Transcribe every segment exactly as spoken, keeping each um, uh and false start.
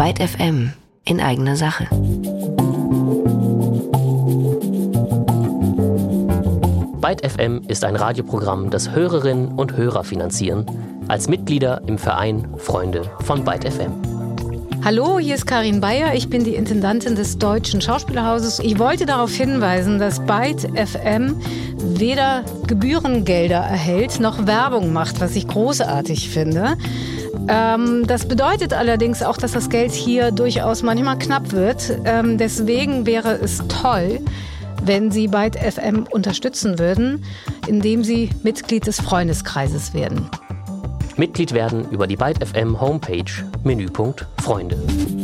Byte F M in eigener Sache. Byte F M ist ein Radioprogramm, das Hörerinnen und Hörer finanzieren, als Mitglieder im Verein Freunde von Byte F M. Hallo, hier ist Karin Bayer, ich bin die Intendantin des Deutschen Schauspielhauses. Ich wollte darauf hinweisen, dass Byte F M weder Gebührengelder erhält, noch Werbung macht, was ich großartig finde. Ähm, das bedeutet allerdings auch, dass das Geld hier durchaus manchmal knapp wird. Ähm, deswegen wäre es toll, wenn Sie Byte F M unterstützen würden, indem Sie Mitglied des Freundeskreises werden. Mitglied werden über die Byte F M Homepage, Menüpunkt Freunde.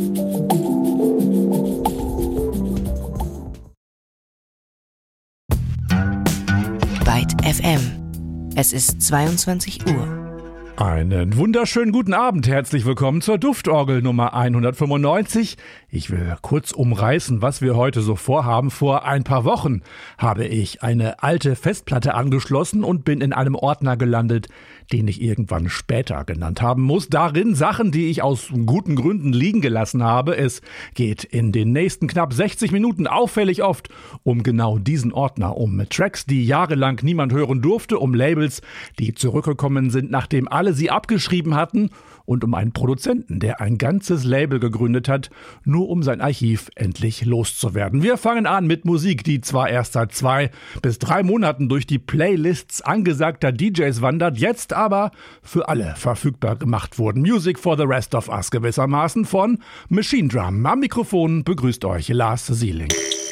Byte F M. Es ist zweiundzwanzig Uhr. Einen wunderschönen guten Abend, herzlich willkommen zur Duftorgel Nummer hundertfünfundneunzig. Ich will kurz umreißen, was wir heute so vorhaben. Vor ein paar Wochen habe ich eine alte Festplatte angeschlossen und bin in einem Ordner gelandet, den ich irgendwann später genannt haben muss. Darin Sachen, die ich aus guten Gründen liegen gelassen habe. Es geht in den nächsten knapp sechzig Minuten auffällig oft um genau diesen Ordner, um Tracks, die jahrelang niemand hören durfte, um Labels, die zurückgekommen sind, nachdem alle sie abgeschrieben hatten, und um einen Produzenten, der ein ganzes Label gegründet hat, nur um sein Archiv endlich loszuwerden. Wir fangen an mit Musik, die zwar erst seit zwei bis drei Monaten durch die Playlists angesagter D Js wandert, jetzt aber für alle verfügbar gemacht wurden. Music for the rest of us gewissermaßen von Machine Drum. Am Mikrofon begrüßt euch Lars Sieling.